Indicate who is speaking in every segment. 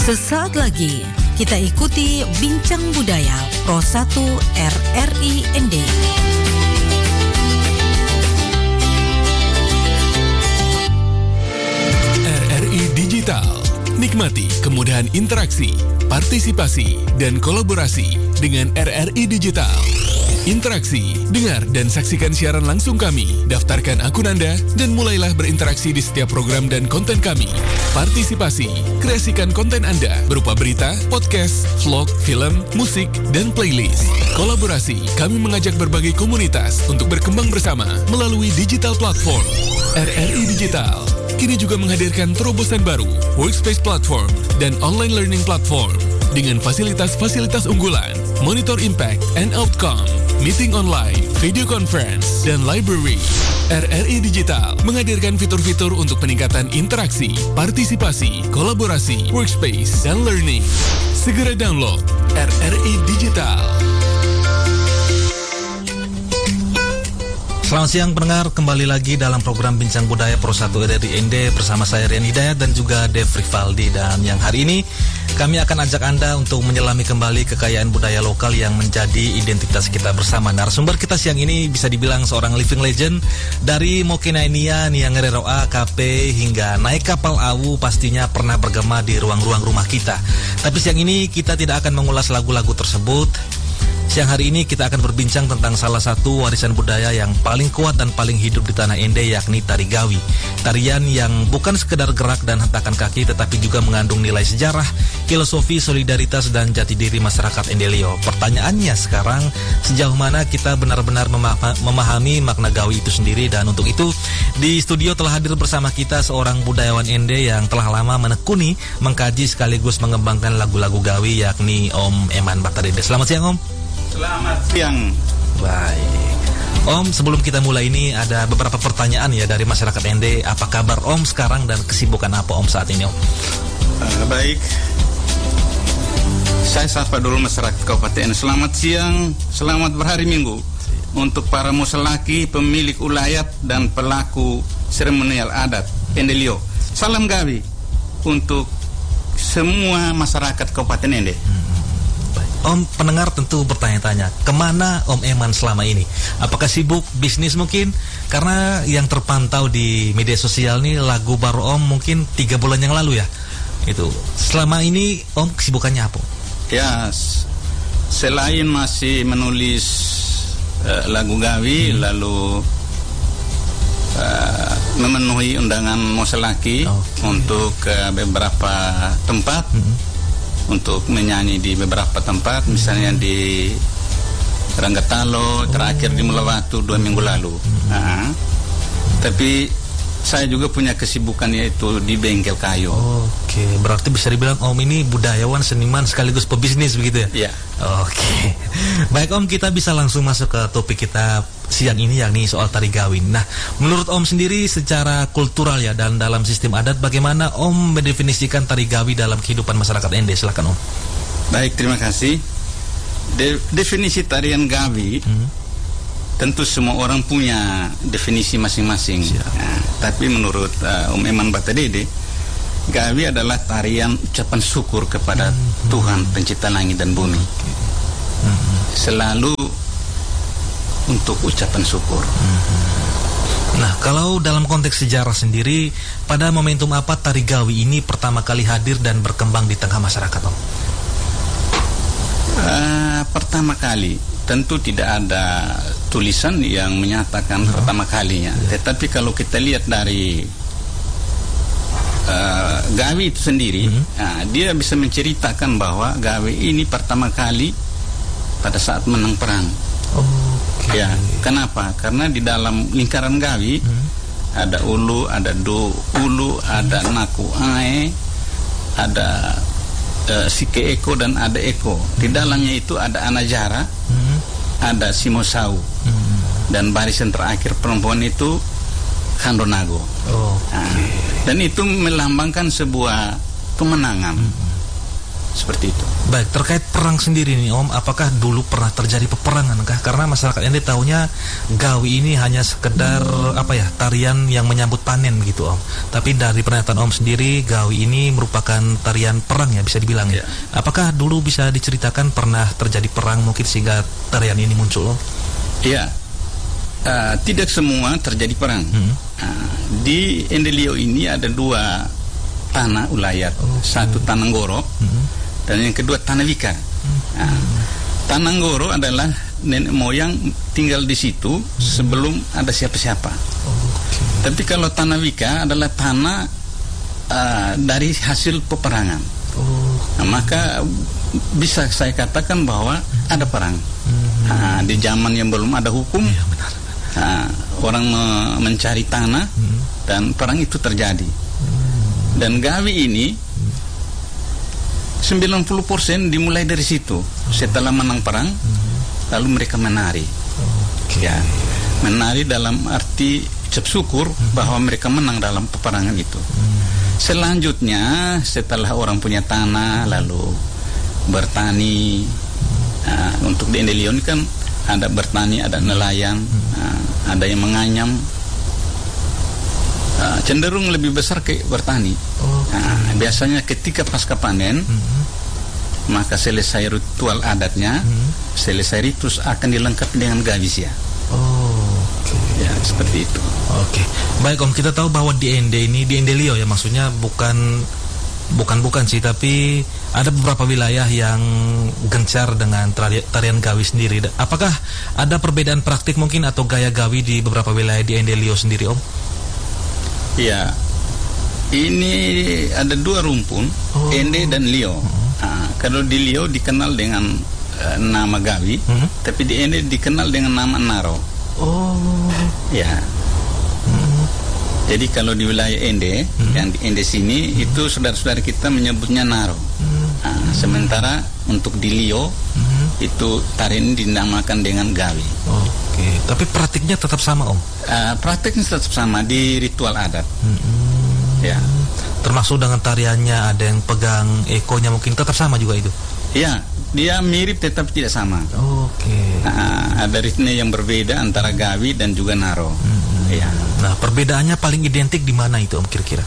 Speaker 1: Sesaat lagi kita ikuti Bincang Budaya Pro 1 RRI ND.
Speaker 2: RRI Digital. Nikmati kemudahan interaksi, partisipasi, dan kolaborasi dengan RRI Digital. Interaksi, dengar dan saksikan siaran langsung kami, daftarkan akun Anda, dan mulailah berinteraksi di setiap program dan konten kami. Partisipasi, kreasikan konten Anda berupa berita, podcast, vlog, film, musik, dan playlist. Kolaborasi, kami mengajak berbagai komunitas untuk berkembang bersama melalui digital platform. RRI Digital kini juga menghadirkan terobosan baru, workspace platform, dan online learning platform dengan fasilitas-fasilitas unggulan, monitor impact and outcome, meeting online, video conference, dan library. RRI Digital menghadirkan fitur-fitur untuk peningkatan interaksi, partisipasi, kolaborasi, workspace, dan learning. Segera download RRI Digital.
Speaker 3: Selamat siang pendengar, kembali lagi dalam program Bincang Budaya Pro 1 RRI ND bersama saya Rian Hidayat dan juga Dev Rivaldi. Dan yang hari ini kami akan ajak Anda untuk menyelami kembali kekayaan budaya lokal yang menjadi identitas kita bersama. Narasumber kita siang ini bisa dibilang seorang living legend dari Mokenainia, Niangereroa, KP hingga naik kapal awu, pastinya pernah bergema di ruang-ruang rumah kita. Tapi siang ini kita tidak akan mengulas lagu-lagu tersebut. Siang hari ini kita akan berbincang tentang salah satu warisan budaya yang paling kuat dan paling hidup di tanah Ende, yakni tari Gawi. Tarian yang bukan sekedar gerak dan hentakan kaki, tetapi juga mengandung nilai sejarah, filosofi, solidaritas, dan jati diri masyarakat Endelio. Pertanyaannya sekarang, sejauh mana kita benar-benar memahami makna Gawi itu sendiri? Dan untuk itu, di studio telah hadir bersama kita seorang budayawan Ende yang telah lama menekuni, mengkaji sekaligus mengembangkan lagu-lagu Gawi, yakni Om Eman Batadede. Selamat siang Om.
Speaker 4: Selamat siang.
Speaker 3: Baik Om, sebelum kita mulai ini ada beberapa pertanyaan ya dari masyarakat ND. Apa kabar Om sekarang dan kesibukan apa Om saat ini Om?
Speaker 4: Baik. Saya sapa dulu masyarakat Kabupaten. Selamat siang, selamat berhari Minggu untuk para musalaki, pemilik ulayat dan pelaku seremonial adat Endelio. Salam Gawi untuk semua masyarakat Kabupaten Ende.
Speaker 3: Om, pendengar tentu bertanya-tanya, kemana Om Eman selama ini? Apakah sibuk bisnis mungkin? Karena yang terpantau di media sosial nih, lagu baru Om mungkin 3 bulan yang lalu ya. Itu. Selama ini Om kesibukannya apa?
Speaker 4: Ya, selain masih menulis lagu Gawi, lalu memenuhi undangan Moselaki untuk beberapa tempat. Untuk menyanyi di beberapa tempat, misalnya di Ranggatalo, terakhir di Mulawatu 2 minggu lalu. Tapi saya juga punya kesibukan yaitu di bengkel kayu.
Speaker 3: Oke, berarti bisa dibilang Om ini budayawan, seniman sekaligus pebisnis begitu ya?
Speaker 4: Iya.
Speaker 3: Oke. Baik Om, kita bisa langsung masuk ke topik kita siang ini, yakni soal tari Gawi. Nah, menurut Om sendiri secara kultural ya dan dalam sistem adat, bagaimana Om mendefinisikan tari Gawi dalam kehidupan masyarakat Ende? Silakan Om.
Speaker 4: Baik, terima kasih. Definisi tarian Gawi tentu semua orang punya definisi masing-masing. Nah, tapi menurut Om Eman Batadede, Gawi adalah tarian ucapan syukur kepada Tuhan pencipta langit dan bumi. Selalu untuk ucapan syukur.
Speaker 3: Nah, kalau dalam konteks sejarah sendiri, pada momentum apa tari Gawi ini pertama kali hadir dan berkembang di tengah masyarakat Om?
Speaker 4: Pertama kali tentu tidak ada tulisan yang menyatakan pertama kalinya. Tetapi kalau kita lihat dari Gawi itu sendiri, dia bisa menceritakan bahwa Gawi ini pertama kali pada saat menang perang. Ya, kenapa? Karena di dalam lingkaran Gawi ada ulu, ada ulu, ada naku ae, ada sike eko dan ada eko. Di dalamnya itu ada anajara, ada simosau, dan barisan terakhir perempuan itu kandonago. Dan itu melambangkan sebuah kemenangan. seperti itu.
Speaker 3: Baik, terkait perang sendiri nih Om, apakah dulu pernah terjadi peperangan kah? Karena masyarakat ini taunya Gawi ini hanya sekedar tarian yang menyambut panen gitu Om. Tapi dari pernyataan Om sendiri, Gawi ini merupakan tarian perang ya, bisa dibilang ya. Apakah dulu bisa diceritakan pernah terjadi perang mungkin sehingga tarian ini muncul Om?
Speaker 4: Iya, tidak semua terjadi perang. Di Endelio ini ada 2 tanah ulayat, satu Tanah Ngoro dan yang kedua Tanah Wika. Tanah Ngoro adalah nenek moyang tinggal di situ sebelum ada siapa-siapa. Tapi kalau Tanah Wika adalah tanah dari hasil peperangan. Maka bisa saya katakan bahwa ada perang. Di zaman yang belum ada hukum, orang mencari tanah dan perang itu terjadi. Dan Gawi ini 90% dimulai dari situ. Setelah menang perang, lalu mereka menari. Ya, menari dalam arti ucap syukur bahwa mereka menang dalam peperangan itu. Selanjutnya, setelah orang punya tanah, lalu bertani. Untuk di Endelio ini kan ada bertani, ada nelayan, ada yang menganyam. Cenderung lebih besar ke bertani. Biasanya ketika pasca panen, maka selesai ritual adatnya, selesai ritus akan dilengkapi dengan gawisya. Ya, seperti itu.
Speaker 3: Baik Om, kita tahu bahwa di Endelio ya, maksudnya bukan sih, tapi ada beberapa wilayah yang gencar dengan tarian Gawi sendiri. Apakah ada perbedaan praktik mungkin atau gaya Gawi di beberapa wilayah di Endelio sendiri Om?
Speaker 4: Ya, ini ada 2 rumpun, Ende dan Lio. Kalau di Lio dikenal dengan nama Gawi, tapi di Ende dikenal dengan nama Naro. Ya. Jadi kalau di wilayah Ende, yang di Ende sini itu saudara-saudara kita menyebutnya Naro. Sementara untuk di Lio itu tarian ini dinamakan dengan Gawi.
Speaker 3: Tapi praktiknya tetap sama Om?
Speaker 4: Praktiknya tetap sama di ritual adat. Ya.
Speaker 3: Termasuk dengan tariannya, ada yang pegang ekonya mungkin tetap sama juga itu?
Speaker 4: Ya, dia mirip tetapi tidak sama. Ada ritme yang berbeda antara Gawi dan juga Naro. Ya.
Speaker 3: Nah, perbedaannya paling identik di mana itu Om kira-kira?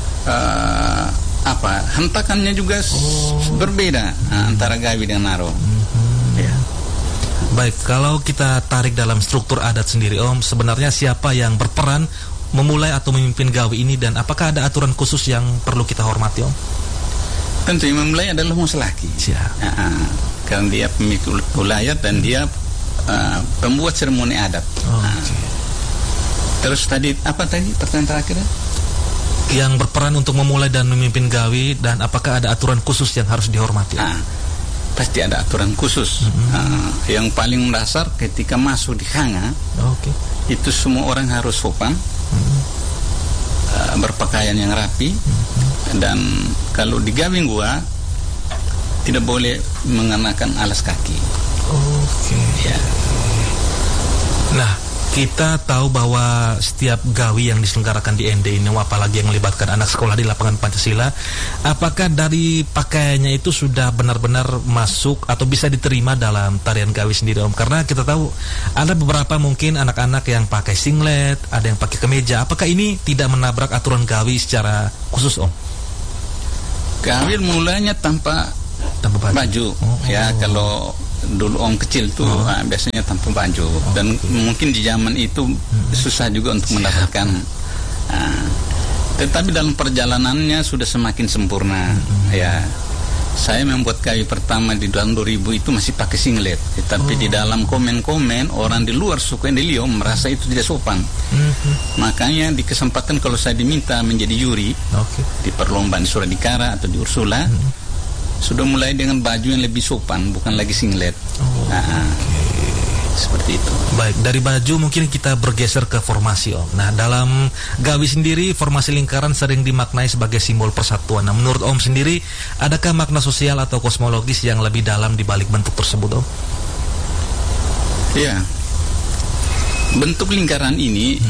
Speaker 4: Hentakannya juga berbeda antara Gawi dan Naro. Ya.
Speaker 3: Baik, kalau kita tarik dalam struktur adat sendiri Om, sebenarnya siapa yang berperan memulai atau memimpin Gawi ini, dan apakah ada aturan khusus yang perlu kita hormati Om?
Speaker 4: Tentu yang memulai adalah muslaki. Karena dia pemikul ulayat dan dia pembuat seremoni adat. Terus tadi pertanyaan terakhir?
Speaker 3: Yang berperan untuk memulai dan memimpin Gawi, dan apakah ada aturan khusus yang harus dihormati?
Speaker 4: Pasti ada aturan khusus. Yang paling mendasar ketika masuk di hanga, itu semua orang harus sopan, berpakaian yang rapi, dan kalau di Gawi gua tidak boleh mengenakan alas kaki. Ya. Nah, kita tahu bahwa setiap Gawi yang diselenggarakan di Ende ini, apalagi yang melibatkan anak sekolah di lapangan Pancasila, apakah dari pakaiannya itu sudah benar-benar masuk atau bisa diterima dalam tarian Gawi sendiri Om? Karena kita tahu ada beberapa mungkin anak-anak yang pakai singlet, ada yang pakai kemeja. Apakah ini tidak menabrak aturan Gawi secara khusus Om? Gawi mulanya tanpa baju. Kalau dulu Om kecil tuh biasanya tanpa baju, dan mungkin di zaman itu susah juga untuk mendapatkan. Tetapi dalam perjalanannya sudah semakin sempurna. Ya, saya membuat Gawi pertama di tahun 2000 itu masih pakai singlet, tetapi di dalam komen-komen orang di luar suku Endelio merasa itu tidak sopan. Makanya di kesempatan kalau saya diminta menjadi juri di perlombaan Suradikara atau di Ursula, sudah mulai dengan baju yang lebih sopan, bukan lagi singlet. Seperti itu.
Speaker 3: Baik, dari baju mungkin kita bergeser ke formasi Om. Nah, dalam Gawi sendiri, formasi lingkaran sering dimaknai sebagai simbol persatuan. Nah, menurut Om sendiri, adakah makna sosial atau kosmologis yang lebih dalam di balik bentuk tersebut Om?
Speaker 4: Ya, bentuk lingkaran ini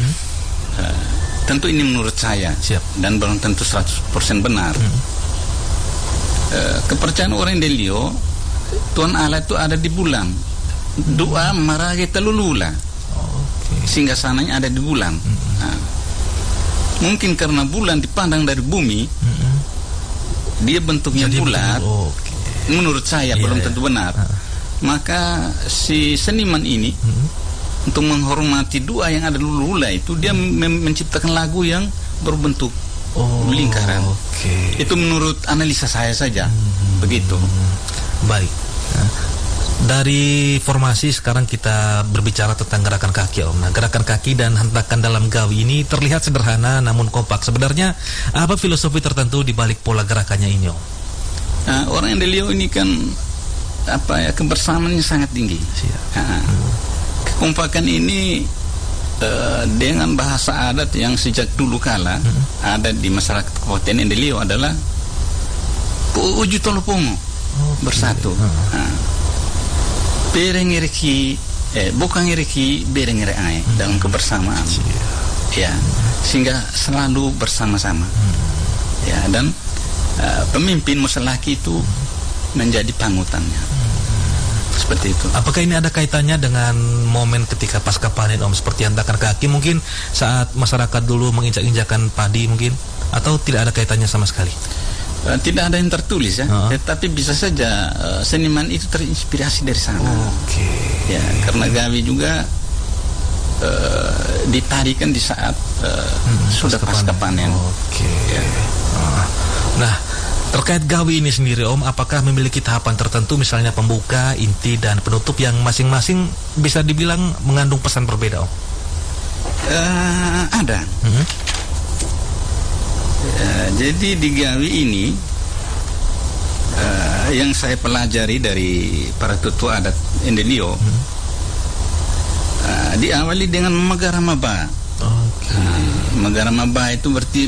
Speaker 4: tentu ini menurut saya, dan belum tentu 100% benar. kepercayaan orang Indelio, Tuhan Allah itu ada di bulan. Doa marage talulula. Sehingga sananya ada di bulan. Nah, mungkin karena bulan dipandang dari bumi, dia bentuknya bulat. Menurut saya belum tentu benar. Maka si seniman ini untuk menghormati doa yang ada lula itu, dia menciptakan lagu yang berbentuk lingkaran. Itu menurut analisa saya saja. Begitu.
Speaker 3: Baik. Dari formasi sekarang kita berbicara tentang gerakan kaki, Om. Nah, gerakan kaki dan hentakan dalam gawi ini terlihat sederhana namun kompak. Sebenarnya apa filosofi tertentu di balik pola gerakannya ini, Om?
Speaker 4: Nah, orang Indelio ini kan kebersamaannya sangat tinggi. Kekompakan ini dengan bahasa adat yang sejak dulu kala ada di masyarakat Kabupaten Indelio adalah uju tolopongo, bersatu. Berengiriki, bukan ngiriki, berengirai dalam kebersamaan. Ya, sehingga selalu bersama-sama. Ya, dan pemimpin musalaki itu menjadi panutannya. Seperti itu.
Speaker 3: Apakah ini ada kaitannya dengan momen ketika pasca panen, Om, seperti hentakan kaki mungkin saat masyarakat dulu menginjak-injakan padi mungkin, atau tidak ada kaitannya sama sekali?
Speaker 4: Tidak ada yang tertulis ya, tetapi bisa saja seniman itu terinspirasi dari sana. Ya, karena gawi juga ditarikan di saat sudah pasca panen. Ya.
Speaker 3: Nah, terkait gawi ini sendiri, Om, apakah memiliki tahapan tertentu, misalnya pembuka, inti, dan penutup yang masing-masing bisa dibilang mengandung pesan berbeda, Om?
Speaker 4: Ada. Jadi di gawi ini yang saya pelajari dari para tutua adat Indelio, diawali dengan Magaramaba. Magaramaba itu berarti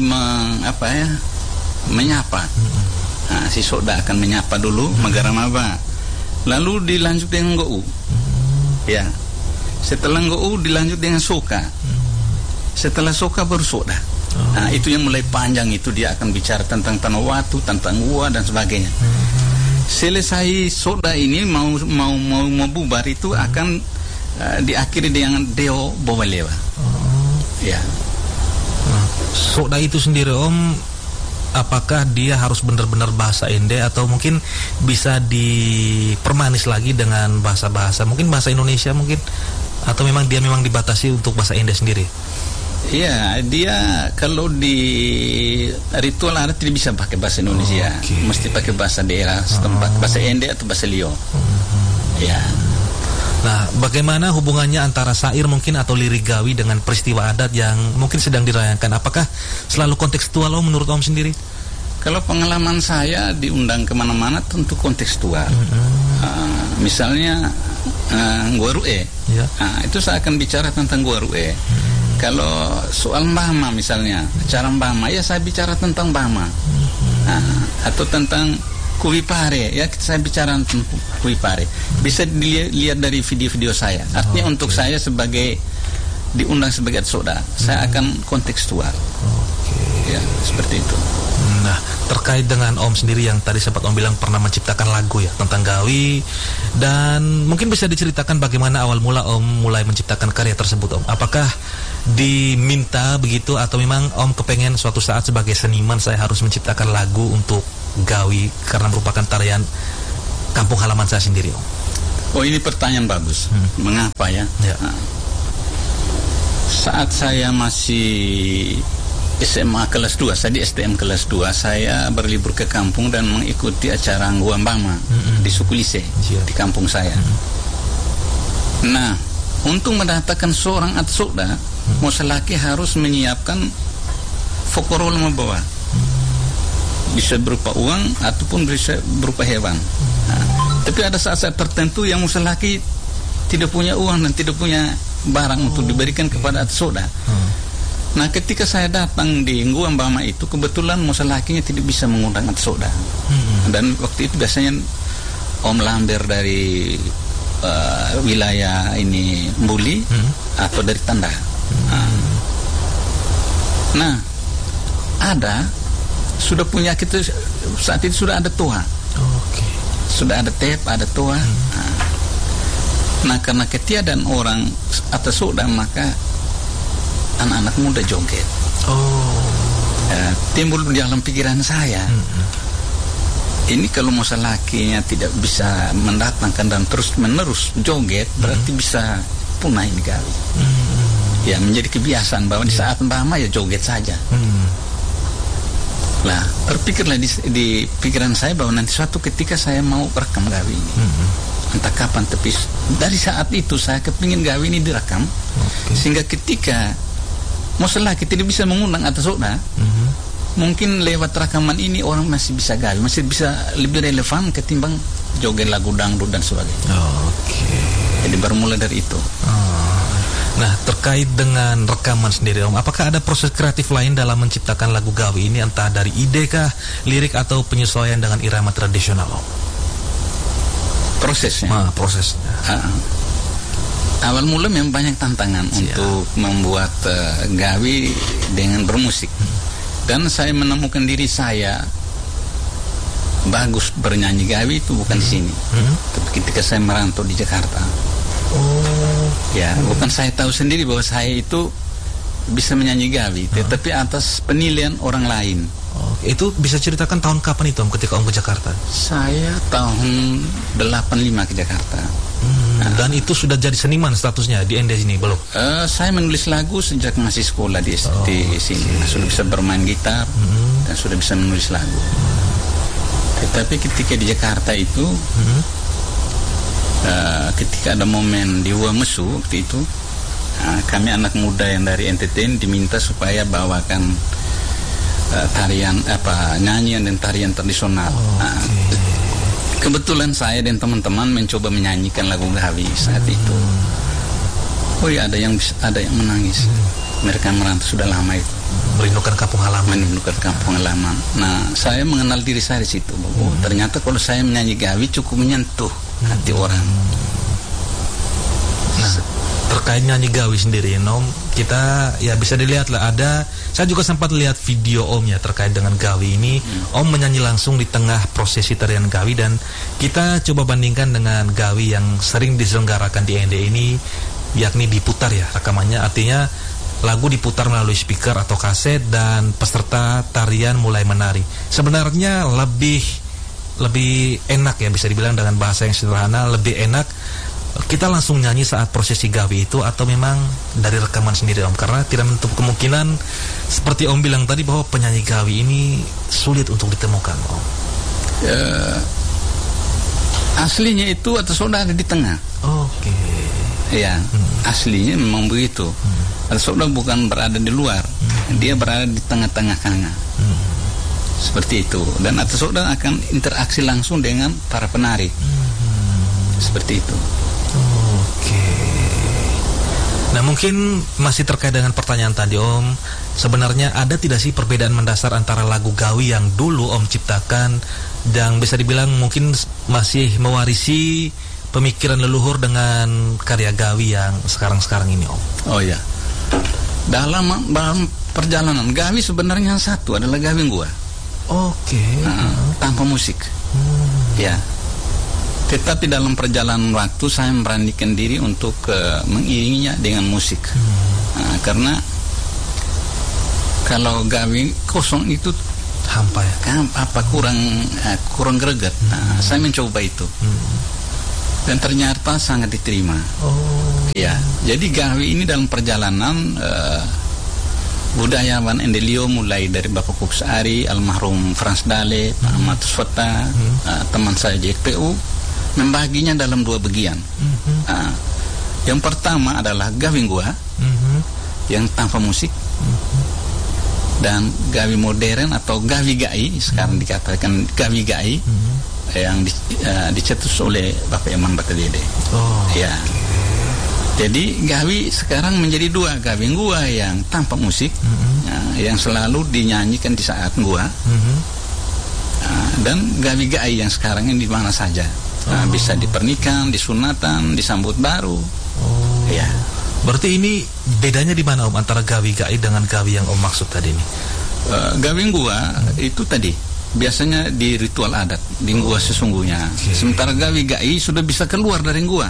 Speaker 4: menyapa. Si Soda akan menyapa dulu Magaramaba, lalu dilanjut dengan Go'u. Ya, setelah Go'u dilanjut dengan Soka. Setelah Soka baru Soda. Nah, itu yang mulai panjang, itu dia akan bicara tentang tanah watu, tentang gua dan sebagainya. Selesai Soda ini mau bubar itu akan diakhiri dengan Deo Bowalewa. Ya.
Speaker 3: Soda itu sendiri, Om, apakah dia harus benar-benar bahasa Ende atau mungkin bisa dipermanis lagi dengan bahasa-bahasa mungkin bahasa Indonesia mungkin, atau memang dia dibatasi untuk bahasa Ende sendiri?
Speaker 4: Iya, dia kalau di ritual adat tidak bisa pakai bahasa Indonesia, mesti pakai bahasa daerah setempat, bahasa Ende atau bahasa Lio. Ya.
Speaker 3: Nah, bagaimana hubungannya antara syair mungkin atau lirik gawi dengan peristiwa adat yang mungkin sedang dirayakan? Apakah selalu kontekstual, Om, menurut Om sendiri?
Speaker 4: Kalau pengalaman saya diundang kemana-mana tentu kontekstual. Misalnya Nguarue, itu saya akan bicara tentang Nguarue. Kalau soal Mbahma misalnya, cara Mbahma, ya saya bicara tentang Mbahma. Atau tentang Kuipare, ya saya bicara tentang Kuipare. Bisa dilihat dari video-video saya. Artinya untuk saya sebagai diundang sebagai Soda, saya akan kontekstual. Ya, seperti itu.
Speaker 3: Nah, terkait dengan Om sendiri yang tadi sempat Om bilang pernah menciptakan lagu ya tentang gawi, dan mungkin bisa diceritakan bagaimana awal mula Om mulai menciptakan karya tersebut, Om? Apakah diminta begitu atau memang Om kepengen suatu saat sebagai seniman saya harus menciptakan lagu untuk gawi karena merupakan tarian kampung halaman saya sendiri, Om?
Speaker 4: Oh, ini pertanyaan bagus. Mengapa ya? Saat saya masih SMA kelas 2, saya di STM kelas 2, saya berlibur ke kampung dan mengikuti acara Ngua Mbama di Sukulise, di kampung saya. Nah, untuk mendatangkan seorang atsoda, musalaki harus menyiapkan fokorol membawa. Bisa berupa uang ataupun bisa berupa hewan. Tapi ada saat-saat tertentu yang musalaki tidak punya uang dan tidak punya barang untuk diberikan kepada atsoda. Nah, ketika saya datang di Ngua Mbama itu, kebetulan musalakinya tidak bisa mengundang atsoda. Dan waktu itu biasanya Om Lamber dari wilayah ini Mbuli atau dari Tanda. Nah, ada sudah punya kita saat itu sudah ada toa.
Speaker 3: Oke.
Speaker 4: Sudah ada tape, ada toa. Nah, karena ketiadaan orang atas sudah, maka anak-anak muda joget. Timbul di dalam pikiran saya, ini kalau masa lakinya tidak bisa mendatangkan dan terus menerus joget, berarti bisa punah ini gawi. Ya, menjadi kebiasaan bahwa di saat lama ya joget saja. Lah, terpikirlah di pikiran saya bahwa nanti suatu ketika saya mau rekam gawi ini. Entah kapan, tapi dari saat itu saya kepingin gawi ini direkam. Sehingga ketika masalah kita tidak bisa mengundang atas saudara, mungkin lewat rekaman ini orang masih bisa gawi, masih bisa lebih relevan ketimbang joget lagu dangdut dan sebagainya. Jadi baru mulai dari itu.
Speaker 3: Nah, terkait dengan rekaman sendiri Om, apakah ada proses kreatif lain dalam menciptakan lagu gawi ini, entah dari ide kah, lirik atau penyesuaian dengan irama tradisional Om?
Speaker 4: Prosesnya. Awal mula memang banyak tantangan untuk membuat gawi dengan bermusik. Dan saya menemukan diri saya bagus bernyanyi gawi itu bukan di sini. Tapi ketika saya merantau di Jakarta. Ya, bukan saya tahu sendiri bahwa saya itu bisa menyanyi gawi, tetapi atas penilaian orang lain.
Speaker 3: Itu bisa ceritakan tahun kapan itu Om ketika Om ke Jakarta?
Speaker 4: Saya tahun 85 ke Jakarta.
Speaker 3: Dan itu sudah jadi seniman statusnya di ND sini belum?
Speaker 4: Saya menulis lagu sejak masih sekolah di sini. Sudah bisa bermain gitar dan sudah bisa menulis lagu. Tetapi ketika di Jakarta itu, ketika ada momen di Uamesu waktu itu, kami anak muda yang dari NTT diminta supaya bawakan tarian nyanyian dan tarian tradisional. Kebetulan saya dan teman-teman mencoba menyanyikan lagu gawi saat itu. Ada yang menangis. Mereka merantau sudah lama itu.
Speaker 3: Merindukan kampung halaman.
Speaker 4: Nah, saya mengenal diri saya di situ. Ternyata kalau saya menyanyi gawi cukup menyentuh hati orang.
Speaker 3: Nah, terkait nyanyi gawi sendiri Om, kita ya bisa dilihat lah, saya juga sempat lihat video Om ya terkait dengan gawi ini. Om menyanyi langsung di tengah prosesi tarian gawi, dan kita coba bandingkan dengan gawi yang sering diselenggarakan di ND ini, yakni diputar ya rekamannya, artinya lagu diputar melalui speaker atau kaset dan peserta tarian mulai menari. Sebenarnya lebih enak ya, bisa dibilang dengan bahasa yang sederhana, lebih enak kita langsung nyanyi saat prosesi gawi itu atau memang dari rekaman sendiri Om? Karena tidak menutup kemungkinan seperti Om bilang tadi bahwa penyanyi gawi ini sulit untuk ditemukan Om.
Speaker 4: Aslinya itu atas saudara ada di tengah. Ya, aslinya memang begitu. Atas saudara bukan berada di luar, dia berada di tengah-tengah kanga. Seperti itu. Dan atas saudara akan interaksi langsung dengan para penari. Seperti itu.
Speaker 3: Nah, mungkin masih terkait dengan pertanyaan tadi Om, sebenarnya ada tidak sih perbedaan mendasar antara lagu gawi yang dulu Om ciptakan dan bisa dibilang mungkin masih mewarisi pemikiran leluhur dengan karya gawi yang sekarang-sekarang ini Om?
Speaker 4: Dalam perjalanan gawi sebenarnya satu adalah gawi gua. Tanpa musik. Ya. Tetapi dalam perjalanan waktu saya memberanikan diri untuk mengiringinya dengan musik. Karena kalau gawi kosong itu
Speaker 3: hampa ya,
Speaker 4: kurang greget. Saya mencoba itu. Dan ternyata sangat diterima. Ya, jadi gawi ini dalam perjalanan budayawan Endelio mulai dari Bapak Kuks Ari, almarhum Frans Dale, Pak Ahmad Sfota, teman saya JPU, membaginya dalam dua bagian. Yang pertama adalah gawi gua yang tanpa musik, dan gawi modern atau gawi gai, sekarang dikatakan gawi gai, yang dicetus oleh Bapak Eman Batadede. Ya. Jadi gawi sekarang menjadi dua, gawi gua yang tanpa musik, yang selalu dinyanyikan di saat gua, dan gawi gai yang sekarang ini di mana saja. Bisa di pernikahan, di sunatan, di sambut baru. Ya.
Speaker 3: Berarti ini bedanya di mana Om antara gawi gai dengan gawi yang Om maksud tadi ini?
Speaker 4: Gawi gua itu tadi biasanya di ritual adat di gua sesungguhnya. Sementara gawi gai sudah bisa keluar dari gua.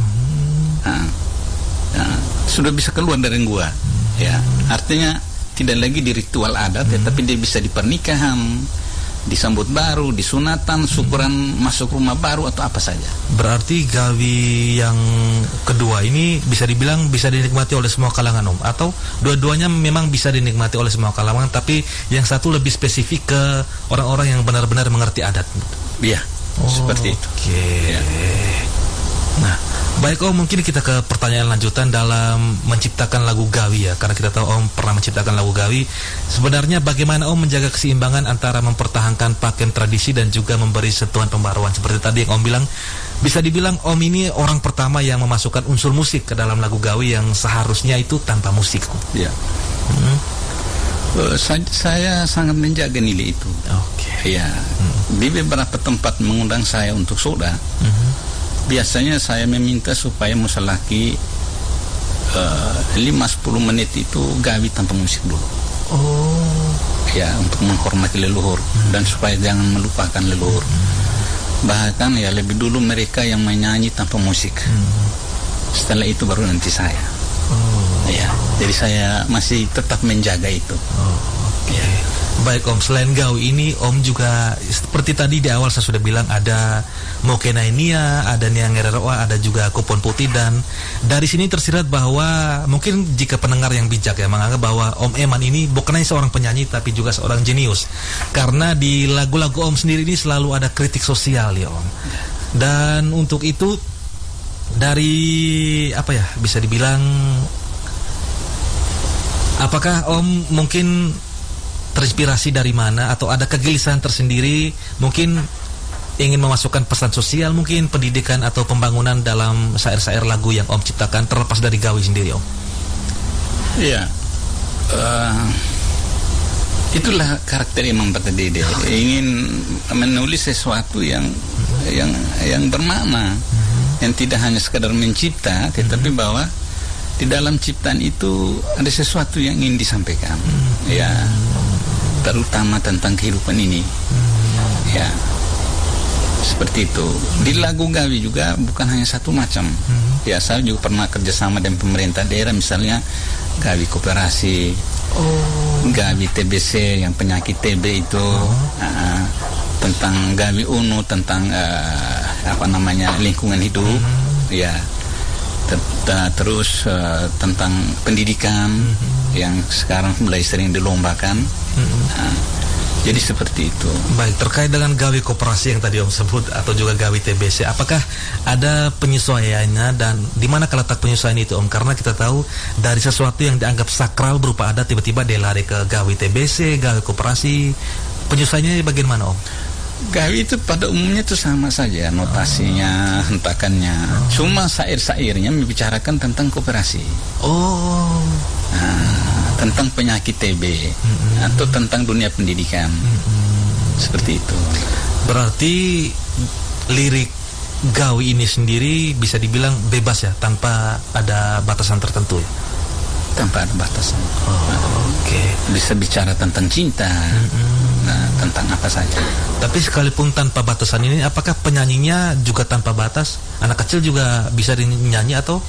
Speaker 4: Sudah bisa keluar dari gua. Ya, artinya tidak lagi di ritual adat, tapi dia bisa di pernikahan, disambut baru, di sunatan, syukuran masuk rumah baru atau apa saja.
Speaker 3: Berarti gawi yang kedua ini bisa dibilang bisa dinikmati oleh semua kalangan Om, atau dua-duanya memang bisa dinikmati oleh semua kalangan, tapi yang satu lebih spesifik ke orang-orang yang benar-benar mengerti adat.
Speaker 4: Iya, seperti itu.
Speaker 3: Oke. Ya. Nah, baik Om, mungkin kita ke pertanyaan lanjutan dalam menciptakan lagu gawi ya, karena kita tahu Om pernah menciptakan lagu gawi. Sebenarnya bagaimana Om menjaga keseimbangan antara mempertahankan pakem tradisi dan juga memberi sentuhan pembaruan seperti tadi yang Om bilang? Bisa dibilang Om ini orang pertama yang memasukkan unsur musik ke dalam lagu gawi yang seharusnya itu tanpa musik.
Speaker 4: Ya. Saya sangat menjaga nilai itu.
Speaker 3: Oke.
Speaker 4: Ya. Di beberapa tempat mengundang saya untuk soda. Biasanya saya meminta supaya musalaki 5-10 menit itu gawi tanpa musik dulu. Ya, untuk menghormati leluhur dan supaya jangan melupakan leluhur. Bahkan ya lebih dulu mereka yang menyanyi tanpa musik. Setelah itu baru nanti saya. Ya, jadi saya masih tetap menjaga itu. Ya.
Speaker 3: Baik Om, selain gawi ini Om juga seperti tadi di awal saya sudah bilang ada Mokenainia, ada Niangereroa, ada juga Kupon Putih, dan dari sini tersirat bahwa mungkin jika pendengar yang bijak ya menganggap bahwa Om Eman ini bukan hanya seorang penyanyi tapi juga seorang jenius, karena di lagu-lagu Om sendiri ini selalu ada kritik sosial ya Om. Dan untuk itu dari apa ya bisa dibilang, apakah Om mungkin terinspirasi dari mana atau ada kegelisahan tersendiri mungkin ingin memasukkan pesan sosial, mungkin pendidikan atau pembangunan dalam syair-syair lagu yang Om ciptakan terlepas dari gawi sendiri Om?
Speaker 4: Iya, itulah karakter Imam Bata Dede, ingin menulis sesuatu yang bermakna, yang tidak hanya sekadar mencipta, tetapi bahwa di dalam ciptaan itu ada sesuatu yang ingin disampaikan, ya, terutama tentang kehidupan ini, ya, seperti itu. Di lagu gawi juga bukan hanya satu macam, ya, saya juga pernah kerjasama dengan pemerintah daerah, misalnya gawi koperasi, gawi TBC yang penyakit TB itu, tentang gawi UNO tentang lingkungan hidup, ya. Terus tentang pendidikan yang sekarang mulai sering dilombakan. Jadi seperti itu.
Speaker 3: Baik, terkait dengan gawi koperasi yang tadi Om sebut atau juga gawi TBC, apakah ada penyesuaiannya dan di mana letak penyesuaian itu Om? Karena kita tahu dari sesuatu yang dianggap sakral berupa adat tiba-tiba dilari ke gawi TBC, gawi koperasi. Penyesuaiannya bagaimana Om?
Speaker 4: Gawi itu pada umumnya itu sama saja notasinya, hentakannya. Cuma syair-syairnya membicarakan tentang koperasi. Tentang penyakit TB atau tentang dunia pendidikan. Seperti itu. Berarti
Speaker 3: lirik gawi ini sendiri bisa dibilang bebas ya, tanpa ada batasan tertentu ya?
Speaker 4: Tanpa ada batasan. Bisa bicara tentang cinta, tentang apa saja.
Speaker 3: Tapi sekalipun tanpa batasan ini, apakah penyanyinya juga tanpa batas? Anak kecil juga bisa dinyanyi atau?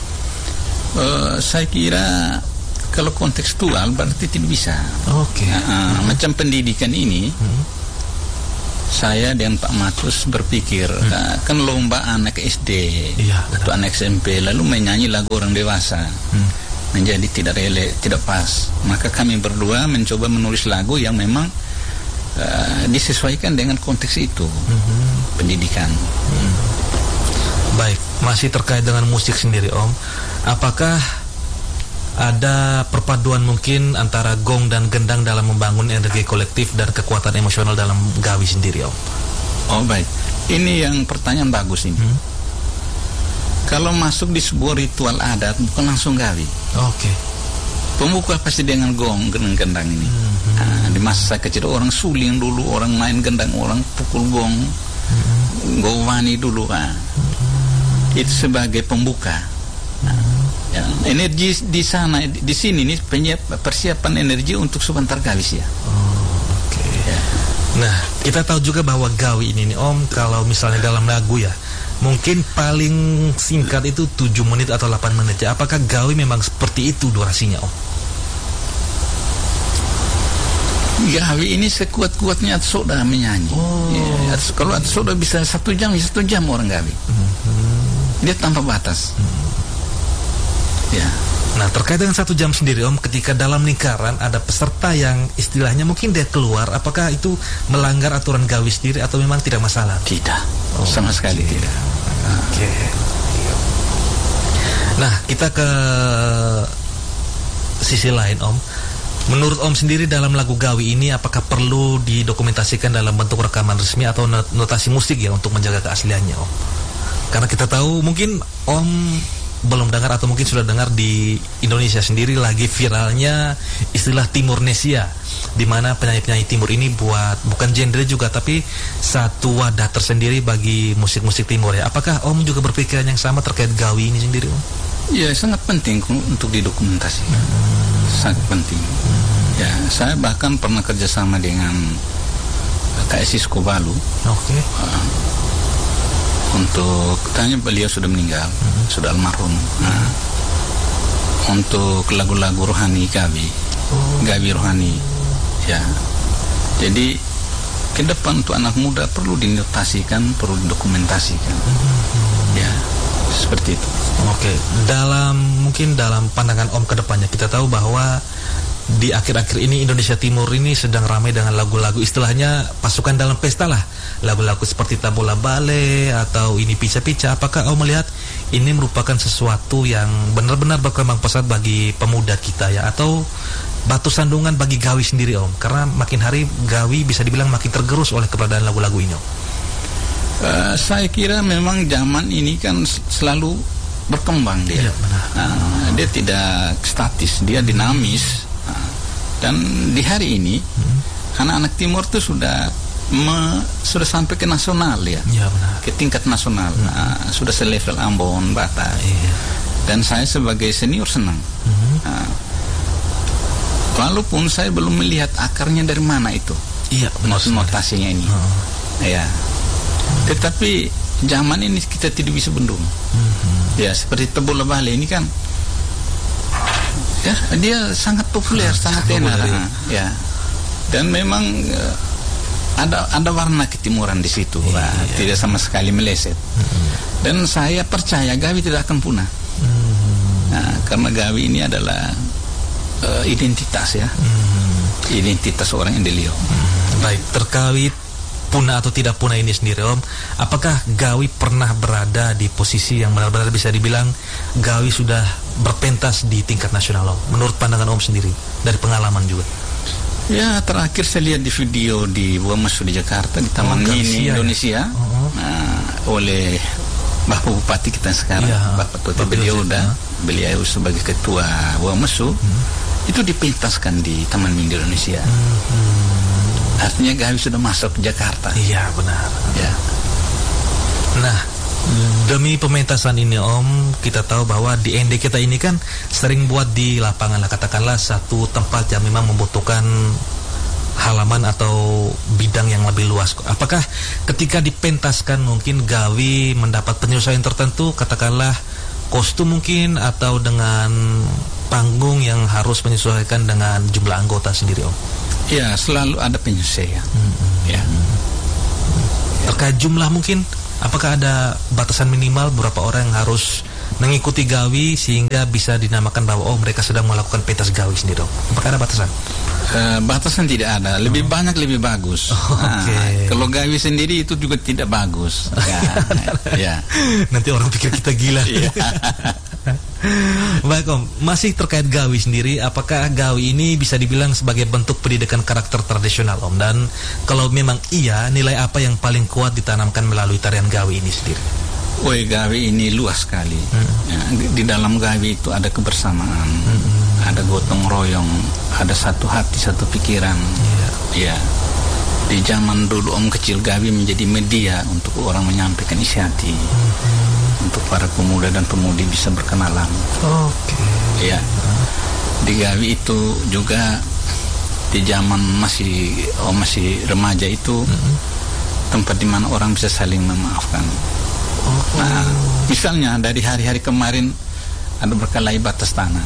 Speaker 4: Saya kira kalau kontekstual berarti tidak bisa. Macam pendidikan ini, saya dan Pak Matus berpikir kan lomba anak SD atau anak SMP lalu menyanyi lagu orang dewasa. Menjadi tidak pas. Maka kami berdua mencoba menulis lagu yang memang disesuaikan dengan konteks itu, pendidikan.
Speaker 3: Baik, masih terkait dengan musik sendiri Om, apakah ada perpaduan mungkin antara gong dan gendang dalam membangun energi kolektif dan kekuatan emosional dalam gawi sendiri Om?
Speaker 4: Oh baik, ini yang pertanyaan bagus ini. Kalau masuk di sebuah ritual adat bukan langsung gawi. Pembuka pasti dengan gong, gendang ini. Di masa saya kecil orang suling dulu, orang main gendang, orang pukul gong, gowani dulu. Itu sebagai pembuka. Energi di sana, di sini nih persiapan energi untuk sebentar gawi ya.
Speaker 3: Nah, kita tahu juga bahwa gawi ini nih Om, kalau misalnya dalam lagu ya, mungkin paling singkat itu 7 menit atau 8 menit ya. Apakah gawi memang seperti itu durasinya Om?
Speaker 4: Gawi ini sekuat-kuatnya Atsoda menyanyi. Ya, kalau Atsoda bisa 1 jam, 1 jam orang gawi. Dia tanpa batas. Ya.
Speaker 3: Nah, terkait dengan 1 jam sendiri Om, ketika dalam lingkaran ada peserta yang istilahnya mungkin dia keluar, apakah itu melanggar aturan gawi sendiri atau memang tidak masalah?
Speaker 4: Tidak, sama sekali tidak.
Speaker 3: Oke. Nah, kita ke sisi lain Om. Menurut Om sendiri dalam lagu gawi ini apakah perlu didokumentasikan dalam bentuk rekaman resmi atau notasi musik ya untuk menjaga keasliannya Om? Karena kita tahu mungkin Om belum dengar atau mungkin sudah dengar di Indonesia sendiri lagi viralnya istilah Timurnesia, di mana penyanyi-penyanyi timur ini bukan genre juga tapi satu wadah tersendiri bagi musik-musik timur ya. Apakah Om juga berpikiran yang sama terkait gawi ini sendiri Om?
Speaker 4: Ya, sangat penting untuk didokumentasikan. Sangat penting. Ya, saya bahkan pernah kerjasama dengan KSI Skobalu.
Speaker 3: Oke.
Speaker 4: Untuk tanya beliau sudah meninggal, sudah almarhum. Nah, untuk lagu-lagu rohani gawi rohani. Ya. Jadi ke depan untuk anak muda perlu dinotasikan, perlu didokumentasikan. Ya, seperti itu.
Speaker 3: Oke. Mungkin dalam pandangan Om ke depannya, kita tahu bahwa di akhir-akhir ini Indonesia Timur ini sedang ramai dengan lagu-lagu istilahnya pasukan dalam pesta lah. Lagu-lagu seperti Tabola Bale atau ini Pica-Pica. Apakah Om melihat ini merupakan sesuatu yang benar-benar berkembang pesat bagi pemuda kita ya, atau batu sandungan bagi gawi sendiri Om? Karena makin hari gawi bisa dibilang makin tergerus oleh keberadaan lagu-lagu ini Om.
Speaker 4: Saya kira memang zaman ini kan selalu berkembang dia.
Speaker 3: Ya, benar.
Speaker 4: Dia tidak statis, dia dinamis. Dan di hari ini anak-anak timur itu sudah sampai ke nasional ya,
Speaker 3: benar.
Speaker 4: ke tingkat nasional. Sudah selevel Ambon, Batak. Dan saya sebagai senior senang. Walaupun saya belum melihat akarnya dari mana itu. Notasinya ini. Ya. Tetapi zaman ini kita tidak bisa bendung. Ya, seperti Tabola Bale ini kan. Ya, dia sangat populer, sangat enak. Ya. Dan memang ada warna ketimuran di situ. Tidak sama sekali meleset. Dan saya percaya gawi tidak akan punah. Karena gawi ini adalah identitas ya. Identitas orang Indelio.
Speaker 3: Baik, terkait punah atau tidak punah ini sendiri Om, apakah gawi pernah berada di posisi yang benar-benar bisa dibilang gawi sudah berpentas di tingkat nasional Om? Menurut pandangan Om sendiri dari pengalaman juga.
Speaker 4: Ya, terakhir saya lihat di video di Buah Mesu di Jakarta di Taman Mini Indonesia oleh Bapak Bupati kita sekarang, Bapak Toto Bedioda, beliau sebagai ketua Buah Mesu, itu dipentaskan di Taman Mini Indonesia. Artinya gawi sudah masuk ke Jakarta.
Speaker 3: Iya, benar.
Speaker 4: Ya.
Speaker 3: Nah, demi pementasan ini Om, kita tahu bahwa di ND kita ini kan sering buat di lapangan lah, katakanlah satu tempat yang memang membutuhkan halaman atau bidang yang lebih luas. Apakah ketika dipentaskan mungkin gawi mendapat penyesuaian tertentu, katakanlah kostum mungkin atau dengan panggung yang harus menyesuaikan dengan jumlah anggota sendiri Om?
Speaker 4: Ya, selalu ada penyesuaian. Ya.
Speaker 3: Terkait jumlah mungkin, apakah ada batasan minimal berapa orang yang harus mengikuti gawi sehingga bisa dinamakan bahwa mereka sedang melakukan pentas gawi sendiri Om? Apakah ada batasan?
Speaker 4: Batasan tidak ada. Lebih banyak lebih bagus. Kalau gawi sendiri itu juga tidak bagus. Ya.
Speaker 3: Nanti orang pikir kita gila. Baik Om, masih terkait gawi sendiri, apakah gawi ini bisa dibilang sebagai bentuk pendidikan karakter tradisional Om? Dan kalau memang iya, nilai apa yang paling kuat ditanamkan melalui tarian gawi ini sendiri?
Speaker 4: Gawi ini luas sekali. Ya, di dalam gawi itu ada kebersamaan, ada gotong royong, ada satu hati, satu pikiran. Ya. Di zaman dulu Om kecil, gawi menjadi media untuk orang menyampaikan isi hati. Untuk para pemuda dan pemudi bisa berkenalan.
Speaker 3: Ya.
Speaker 4: Di gawi itu juga di zaman masih remaja itu tempat di mana orang bisa saling memaafkan. Nah, misalnya dari hari-hari kemarin ada berkelahi batas tanah.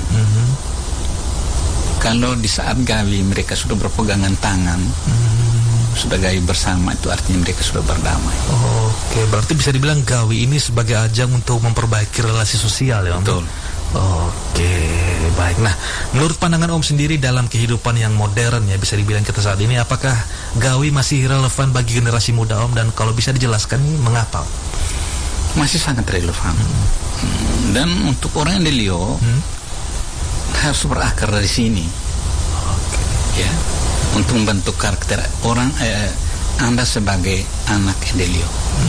Speaker 4: Kalau di saat gawi mereka sudah berpegangan tangan, sudah gawi bersama, itu artinya mereka sudah berdamai.
Speaker 3: Oke, berarti bisa dibilang gawi ini sebagai ajang untuk memperbaiki relasi sosial ya, Om?
Speaker 4: Betul.
Speaker 3: Oke, baik. Nah, menurut pandangan Om sendiri dalam kehidupan yang modern ya, bisa dibilang kita saat ini, apakah gawi masih relevan bagi generasi muda Om? Dan kalau bisa dijelaskan nih, mengapa?
Speaker 4: Masih sangat relevan. Dan untuk orang yang di Leo harus berakar dari sini. Ya, untuk membentuk karakter orang Anda sebagai anak Endelio.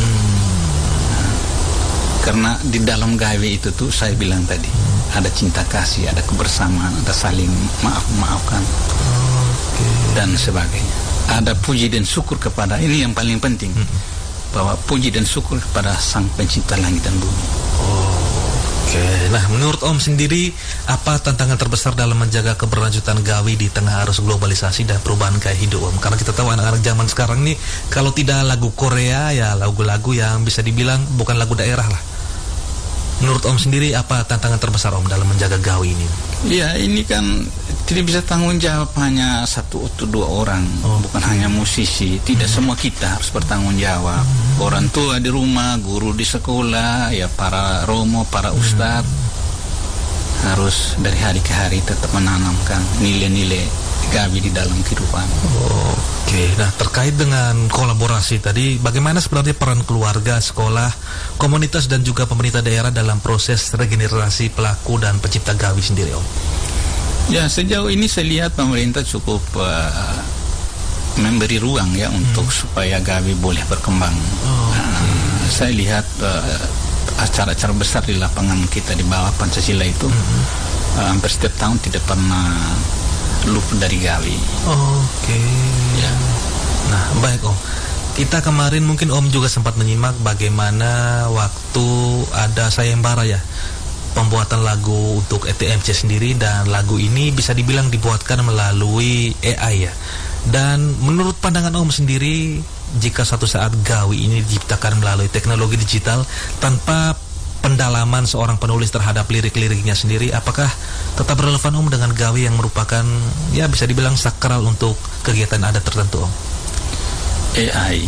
Speaker 4: Karena di dalam gawe itu tuh saya bilang tadi ada cinta kasih, ada kebersamaan, ada saling maafkan dan sebagainya. Ada puji dan syukur kepada, ini yang paling penting, bahwa puji dan syukur kepada Sang Pencipta langit dan bumi.
Speaker 3: Oke, nah menurut Om sendiri apa tantangan terbesar dalam menjaga keberlanjutan gawi di tengah arus globalisasi dan perubahan gaya hidup Om? Karena kita tahu anak-anak zaman sekarang nih kalau tidak lagu Korea ya lagu-lagu yang bisa dibilang bukan lagu daerah lah. Menurut Om sendiri apa tantangan terbesar Om dalam menjaga gawi ini?
Speaker 4: Ya ini kan tidak bisa tanggung jawab hanya satu atau dua orang, bukan hanya musisi. Tidak semua kita harus bertanggung jawab. Orang tua di rumah, guru di sekolah, ya para romo, para ustadz harus dari hari ke hari tetap menanamkan nilai-nilai gawi di dalam kehidupan.
Speaker 3: Oke, nah terkait dengan kolaborasi tadi, bagaimana sebenarnya peran keluarga, sekolah, komunitas dan juga pemerintah daerah dalam proses regenerasi pelaku dan pencipta gawi sendiri Om?
Speaker 4: Ya sejauh ini saya lihat pemerintah cukup memberi ruang ya untuk supaya gawi boleh berkembang. Saya lihat acara-acara besar di lapangan kita di bawah Pancasila itu hampir setiap tahun tidak pernah luput dari gawi.
Speaker 3: Ya. Nah baik Om, kita kemarin mungkin Om juga sempat menyimak bagaimana waktu ada sayembara ya, pembuatan lagu untuk ETMC sendiri, dan lagu ini bisa dibilang dibuatkan melalui AI ya. Dan menurut pandangan Om sendiri, jika suatu saat gawi ini diciptakan melalui teknologi digital tanpa pendalaman seorang penulis terhadap lirik-liriknya sendiri, apakah tetap relevan Om dengan gawi yang merupakan ya bisa dibilang sakral untuk kegiatan adat tertentu Om?
Speaker 4: AI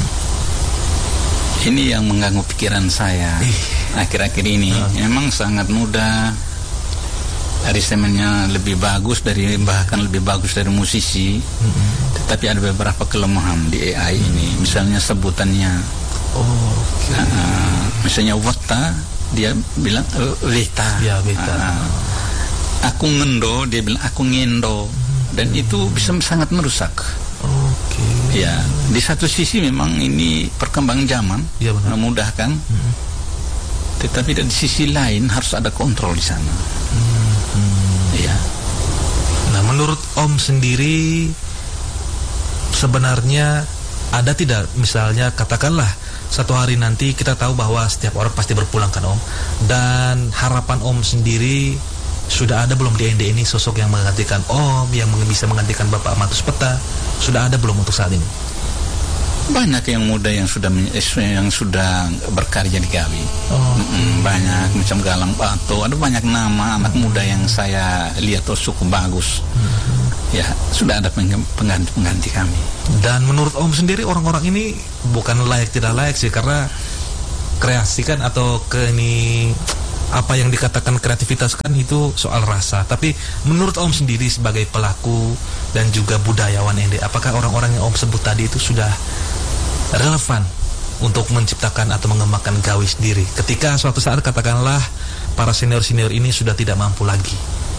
Speaker 4: ini yang mengganggu pikiran saya akhir-akhir ini. Memang sangat mudah, aransemennya lebih bagus bahkan lebih bagus dari musisi, tetapi ada beberapa kelemahan di AI ini. Misalnya sebutannya, misalnya wata dia bilang weta,
Speaker 3: ya, weta.
Speaker 4: Aku ngendo dia bilang aku ngendo, dan itu bisa sangat merusak. Ya, di satu sisi memang ini perkembangan zaman, ya, memudahkan, tetapi di sisi lain harus ada kontrol di sana. Ya.
Speaker 3: Nah, menurut Om sendiri sebenarnya ada tidak, misalnya katakanlah satu hari nanti kita tahu bahwa setiap orang pasti berpulang kan Om, dan harapan Om sendiri sudah ada belum di ND ini sosok yang menggantikan Om, yang bisa menggantikan Bapak Matus Peta? Sudah ada belum untuk saat ini?
Speaker 4: Banyak yang muda yang sudah berkarya di gawi. Banyak, macam Galang Pato, ada banyak nama anak muda yang saya lihat cukup bagus. Ya, sudah ada pengganti kami.
Speaker 3: Dan menurut Om sendiri orang-orang ini bukan layak tidak layak sih, karena kreasi kan atau apa yang dikatakan kreativitas kan itu soal rasa. Tapi menurut Om sendiri sebagai pelaku dan juga budayawan ND, apakah orang-orang yang Om sebut tadi itu sudah relevan untuk menciptakan atau mengembangkan gawi sendiri ketika suatu saat katakanlah para senior-senior ini sudah tidak mampu lagi?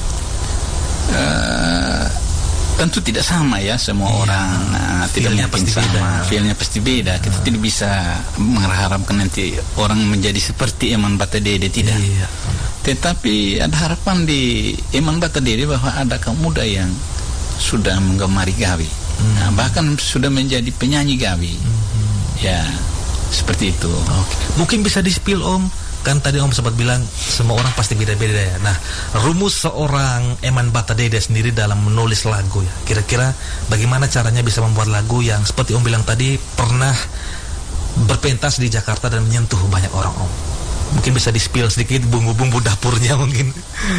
Speaker 4: Tentu tidak sama ya semua orang. Tidak mungkin sama. Feelnya pasti beda. Kita tidak bisa mengharapkan nanti orang menjadi seperti Eman Batadede, tidak. Tetapi ada harapan di Eman Batadede bahwa ada kaum muda yang sudah menggemari gawi, bahkan sudah menjadi penyanyi gawi. Ya, seperti itu.
Speaker 3: Mungkin bisa di-spill Om kan tadi Om sempat bilang semua orang pasti beda-beda ya. Nah, rumus seorang Eman Bata Dede sendiri dalam menulis lagu ya, kira-kira bagaimana caranya bisa membuat lagu yang seperti Om bilang tadi pernah berpentas di Jakarta dan menyentuh banyak orang, Om? Mungkin bisa di-spill sedikit bumbu-bumbu dapurnya mungkin.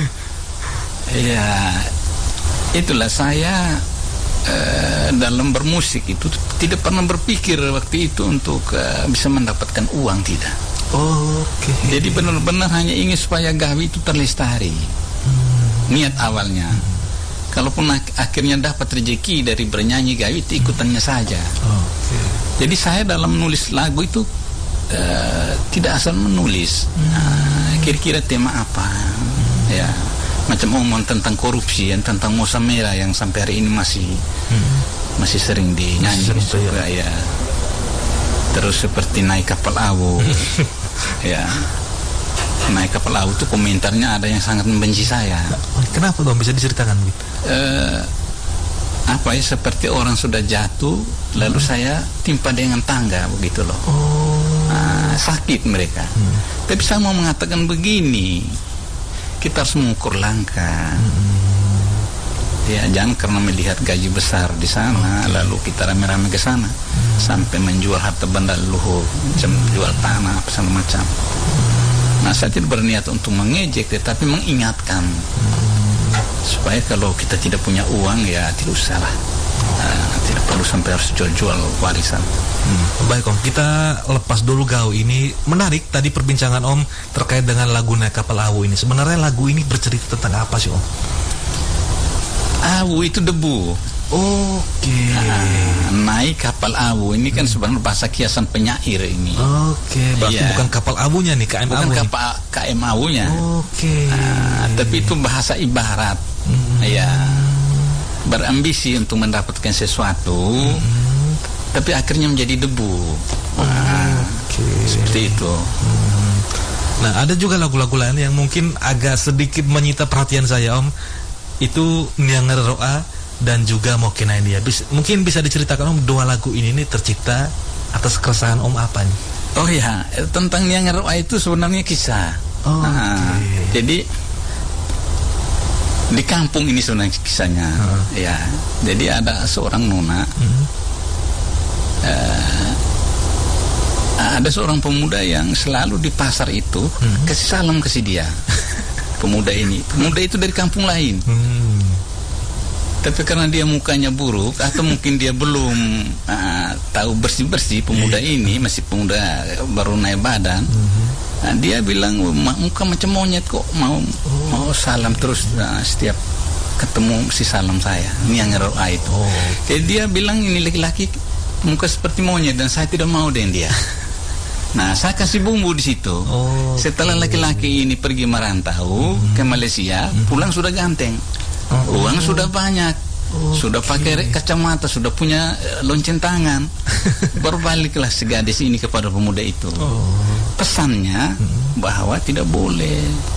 Speaker 4: Ya, itulah saya dalam bermusik itu tidak pernah berpikir waktu itu untuk bisa mendapatkan uang, tidak. Jadi benar-benar hanya ingin supaya gawe itu terlestari. Niat awalnya. Kalaupun akhirnya dapat rezeki dari bernyanyi gawe itu ikutannya saja. Jadi saya dalam menulis lagu itu tidak asal menulis. Kira-kira tema apa? Ya, macam omongan tentang korupsi, yang tentang Mosa Merah yang sampai hari ini masih sering dinyanyi juga ya. Terus seperti Naik Kapal Awu. Ya. Naik Kapal Awu itu komentarnya ada yang sangat membenci saya.
Speaker 3: Kenapa dong, bisa diceritakan gitu?
Speaker 4: Seperti orang sudah jatuh lalu saya timpa dengan tangga begitu loh. Sakit mereka. Tapi saya mau mengatakan begini, kita harus mengukur langkah. Ya, jangan karena melihat gaji besar di sana lalu kita rame-rame ke sana sampai menjual harta benda leluhur, menjual tanah apa segala macam. Nah, saya tidak berniat untuk mengejek, tetapi mengingatkan supaya kalau kita tidak punya uang ya tidak usah lah. Tidak perlu sampai harus jual-jual warisan.
Speaker 3: Baik Om, kita lepas dulu gaul ini. Menarik tadi perbincangan Om terkait dengan lagu Naik Kapal Awu ini. Sebenarnya lagu ini bercerita tentang apa sih Om?
Speaker 4: Awu itu debu. Naik Kapal Awu ini kan sebenarnya bahasa kiasan penyair ini.
Speaker 3: Berarti bukan kapal awunya nih, KM Awu. Bukan
Speaker 4: KM Awunya. Tapi itu bahasa ibarat. Ya. Berambisi untuk mendapatkan sesuatu, tapi akhirnya menjadi debu. Seperti itu.
Speaker 3: Nah, ada juga lagu-lagu lain yang mungkin agak sedikit menyita perhatian saya Om. Itu Nianger Roa dan juga Mokena India. Mungkin bisa diceritakan Om, dua lagu ini tercipta atas keresahan Om apa nih?
Speaker 4: Oh ya, tentang Nianger Roa itu sebenarnya kisah. Jadi di kampung ini sebenarnya kisahnya. Ya, jadi ada seorang nona. Ada seorang pemuda yang selalu di pasar itu kasih salam ke si dia. Pemuda itu dari kampung lain. Tapi karena dia mukanya buruk atau mungkin dia belum tahu bersih-bersih, pemuda ini masih pemuda baru naik badan. Dia bilang muka macam monyet kok, mau salam terus setiap ketemu si salam saya. Nianger Roa itu. Jadi dia bilang ini laki-laki muka seperti monyet dan saya tidak mau dengan dia. Nah, saya kasih bumbu di situ. Setelah laki-laki ini pergi merantau ke Malaysia, pulang sudah ganteng, uang sudah banyak, sudah pakai kacamata, sudah punya lonceng tangan. Baru baliklah si gadis ini kepada pemuda itu. Pesannya bahwa tidak boleh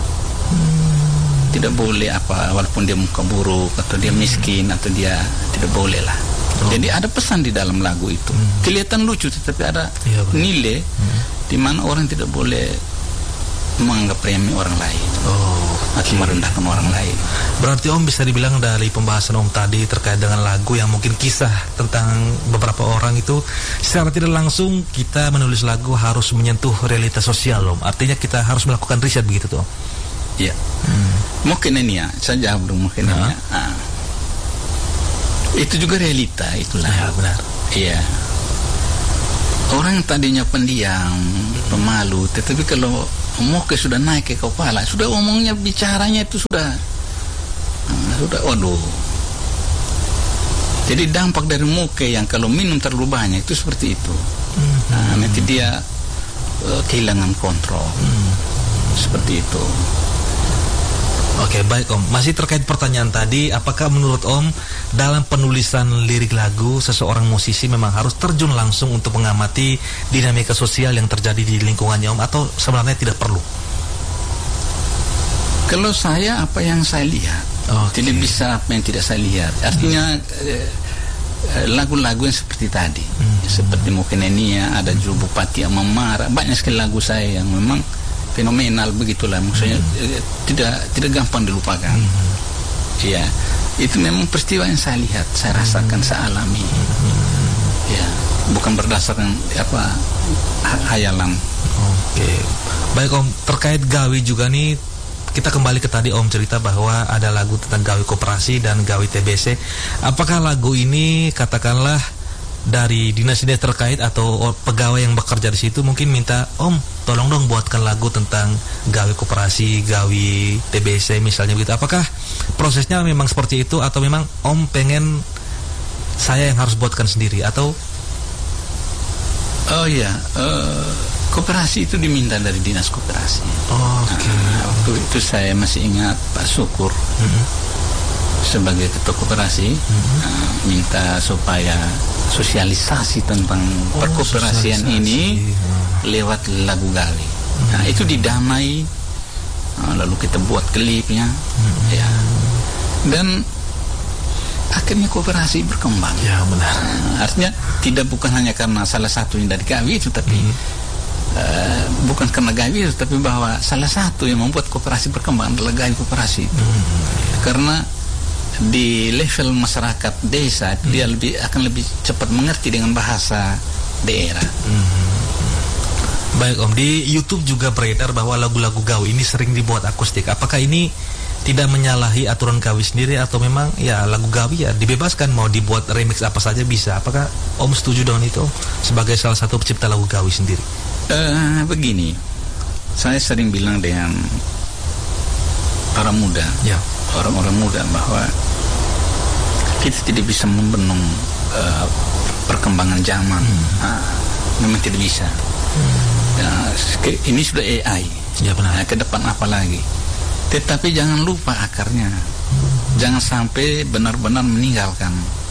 Speaker 4: walaupun dia muka buruk atau dia miskin atau dia tidak boleh lah. Jadi ada pesan di dalam lagu itu. Kelihatan lucu tetapi ada nilai di mana orang tidak boleh menganggap remeh orang lain atau merendahkan orang lain.
Speaker 3: Berarti Om bisa dibilang dari pembahasan Om tadi terkait dengan lagu yang mungkin kisah tentang beberapa orang itu secara tidak langsung kita menulis lagu harus menyentuh realitas sosial Om. Artinya kita harus melakukan riset begitu tuh Om.
Speaker 4: Iya. Mungkin ini ya, saya jawab dulu mungkin ini ya. Itu juga realita itulah.
Speaker 3: Ya, benar.
Speaker 4: Iya. Orang tadinya pendiam, pemalu, tetapi kalau Moke sudah naik ke kepala, sudah omongnya, bicaranya itu sudah waduh. Jadi dampak dari Moke yang kalau minum terlalu banyak itu seperti itu. Nanti dia kehilangan kontrol. Seperti itu.
Speaker 3: Oke, baik Om. Masih terkait pertanyaan tadi, apakah menurut Om dalam penulisan lirik lagu seseorang musisi memang harus terjun langsung untuk mengamati dinamika sosial yang terjadi di lingkungannya Om, atau sebenarnya tidak perlu?
Speaker 4: Kalau saya apa yang saya lihat, tidak bisa apa yang tidak saya lihat. Artinya lagu-lagu yang seperti tadi, seperti Mokena India, ada juga Bupati yang memarah, banyak sekali lagu saya yang memang fenomenal begitulah, maksudnya tidak gampang dilupakan. Ya, itu memang peristiwa yang saya lihat, saya rasakan, saya alami. Ya, bukan berdasarkan hayalan.
Speaker 3: Oke. Baik Om, terkait gawi juga nih, kita kembali ke tadi Om cerita bahwa ada lagu tentang gawi koperasi dan gawi TBC. Apakah lagu ini katakanlah dari dinas-dinas terkait atau pegawai yang bekerja di situ mungkin minta, Om tolong dong buatkan lagu tentang gawi koperasi, gawi TBC misalnya begitu. Apakah prosesnya memang seperti itu atau memang Om pengen saya yang harus buatkan sendiri atau?
Speaker 4: Oh iya, koperasi itu diminta dari dinas koperasi.
Speaker 3: Oke.
Speaker 4: Waktu itu saya masih ingat Pak Syukur sebagai ketua koperasi minta supaya sosialisasi tentang perkoperasian ini lewat lagu gawi. Nah, itu didamai, lalu kita buat klipnya, ya. Dan akhirnya koperasi berkembang.
Speaker 3: Ya benar.
Speaker 4: Artinya bukan hanya karena salah satunya dari gawi itu, tapi bukan karena gawi itu, tapi bahwa salah satu yang membuat koperasi berkembang adalah gawi koperasi itu. Karena di level masyarakat desa dia akan lebih cepat mengerti dengan bahasa daerah.
Speaker 3: Baik Om, di YouTube juga beredar bahwa lagu-lagu gawi ini sering dibuat akustik. Apakah ini tidak menyalahi aturan gawi sendiri atau memang ya lagu gawi ya dibebaskan mau dibuat remix apa saja bisa? Apakah Om setuju dengan itu sebagai salah satu pencipta lagu gawi sendiri?
Speaker 4: Begini, saya sering bilang dengan para muda, orang-orang muda bahwa kita tidak bisa membendung perkembangan zaman. Memang tidak bisa. Ini sudah AI.
Speaker 3: Ya benar.
Speaker 4: Ke depan apa lagi? Tetapi jangan lupa akarnya. Jangan sampai benar-benar meninggalkan